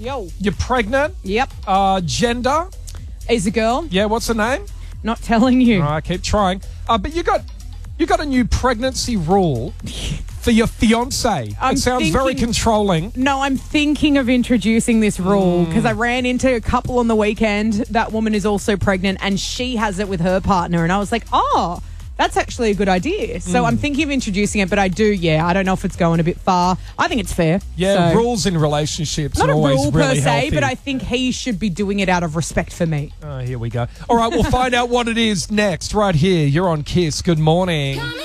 Yo. You're pregnant. Yep. Gender. Is a girl. Yeah, what's the name? Not telling you. All right, keep trying. But you got a new pregnancy rule for your fiance. It sounds very controlling. No, I'm thinking of introducing this rule because I ran into a couple on the weekend. That woman is also pregnant and she has it with her partner. And I was like, oh, that's actually a good idea. So I'm thinking of introducing it, but I don't know if it's going a bit far. I think it's fair. Yeah, So, rules in relationships not are a always rule really per se, healthy. but I think he should be doing it out of respect for me. Here we go. All right, we'll find out what it is next right here. You're on Kiss. Good morning.